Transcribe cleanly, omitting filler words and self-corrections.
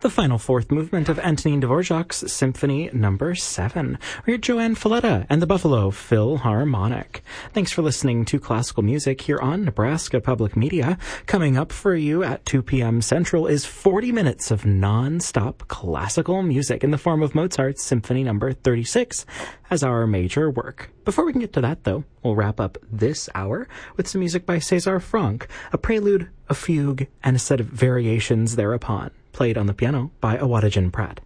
the final fourth movement of Antonin Dvorak's Symphony No. 7. We're Joanne Falletta and the Buffalo Philharmonic. Thanks for listening to classical music here on Nebraska Public Media. Coming up for you at 2 p.m. Central is 40 minutes of non-stop classical music in the form of Mozart's Symphony No. 36 as our major work. Before we can get to that, though, we'll wrap up this hour with some music by César Franck, a prelude, a fugue, and a set of variations thereupon, played on the piano by Awadagin Pratt.